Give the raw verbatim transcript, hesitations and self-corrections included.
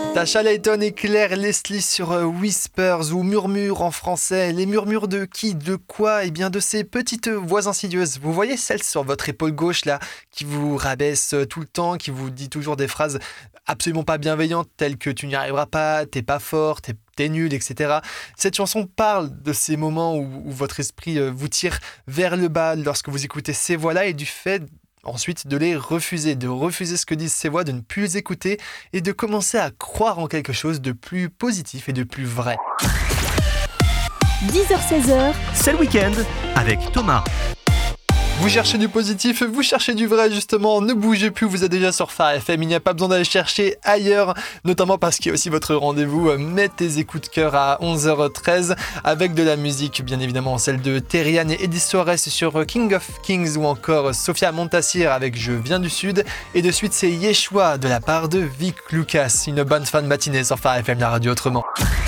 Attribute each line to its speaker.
Speaker 1: Tasha Layton et Claire Leslie sur Whispers ou Murmures en français. Les murmures de qui, de quoi? Eh bien de ces petites voix insidieuses. Vous voyez celle sur votre épaule gauche là, qui vous rabaisse tout le temps, qui vous dit toujours des phrases absolument pas bienveillantes telles que tu n'y arriveras pas, t'es pas fort, t'es, t'es nul, et cetera. Cette chanson parle de ces moments où, où votre esprit vous tire vers le bas lorsque vous écoutez ces voix-là et du fait ensuite de les refuser, de refuser ce que disent ces voix, de ne plus les écouter et de commencer à croire en quelque chose de plus positif et de plus vrai.
Speaker 2: dix heures seize heures,
Speaker 3: c'est le week-end avec Thomas.
Speaker 1: Vous cherchez du positif, vous cherchez du vrai justement, ne bougez plus, vous êtes déjà sur Phare F M, il n'y a pas besoin d'aller chercher ailleurs, notamment parce qu'il y a aussi votre rendez-vous Mets tes écoutes cœur à onze heures treize avec de la musique, bien évidemment celle de Terriane et Eddie Suarez sur King of Kings ou encore Sophia Montassir avec Je viens du Sud et de suite c'est Yeshua de la part de Vic Lucas, une bonne fin de matinée sur Phare F M, la radio autrement.